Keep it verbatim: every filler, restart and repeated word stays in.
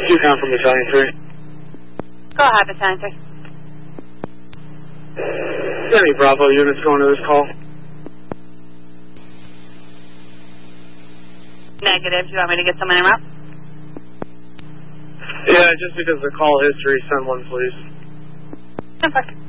You come from Battalion three. Go ahead, Battalion three. Any Bravo units going to this call? Negative. Do you want me to get someone in route? Yeah, just because of the call history, send one, please. ten four.